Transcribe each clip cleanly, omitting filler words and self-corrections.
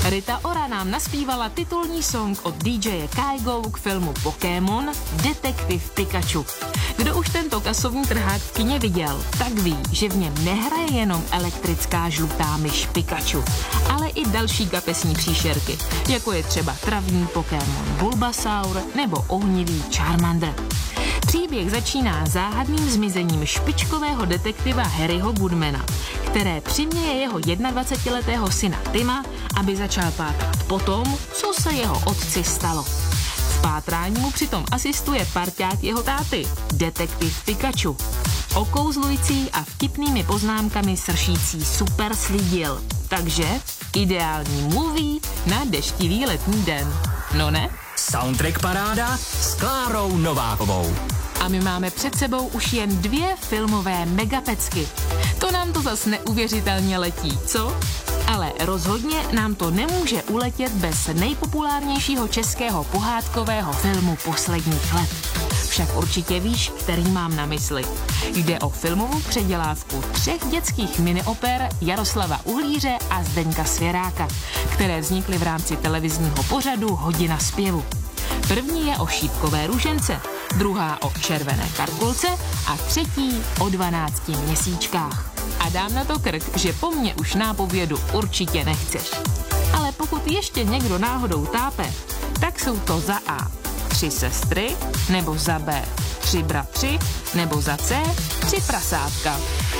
Rita Ora nám naspívala titulní song od DJ Kygo k filmu Pokémon Detektiv Pikachu. Kdo už tento kasovní trhák v kině viděl, tak ví, že v něm nehraje jenom elektrická žlutá myš Pikachu, ale i další kapesní příšerky, jako je třeba travní Pokémon Bulbasaur nebo ohnivý Charmander. Příběh začíná záhadným zmizením špičkového detektiva Harryho Goodmana, které přiměje jeho 21letého syna Tima, aby začal pátrat po tom, co se jeho otci stalo. V pátrání mu přitom asistuje parťák jeho táty, detektiv Pikachu. Okouzlující a vtipnými poznámkami sršící super slídil. Takže ideální movie na deštivý letní den. No ne? Soundtrack paráda s Klárou Novákovou. A my máme před sebou už jen 2 filmové megapecky. To nám to zas neuvěřitelně letí, co? Ale rozhodně nám to nemůže uletět bez nejpopulárnějšího českého pohádkového filmu posledních let. Však určitě víš, který mám na mysli. Jde o filmovou předělávku 3 dětských minioper Jaroslava Uhlíře a Zdeňka Svěráka, které vznikly v rámci televizního pořadu Hodina zpěvu. První je o šípkové růžence, druhá o červené karkulce a třetí o 12 měsíčkách. A dám na to krk, že po mně už nápovědu určitě nechceš. Ale pokud ještě někdo náhodou tápe, tak jsou to za A 3 sestry, nebo za B 3 bratři, nebo za C 3 prasátka.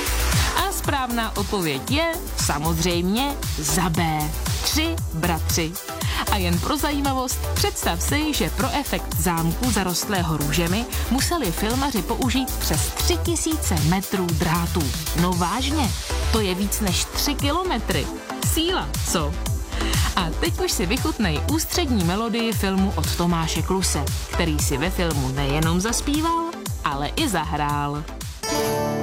A správná odpověď je samozřejmě za B 3 bratři. A jen pro zajímavost, představ si, že pro efekt zámku zarostlého růžemi museli filmaři použít přes 3000 metrů drátů. No vážně, to je víc než 3 kilometry. Síla, co? A teď už si vychutnej ústřední melodii filmu od Tomáše Kluse, který si ve filmu nejenom zaspíval, ale i zahrál.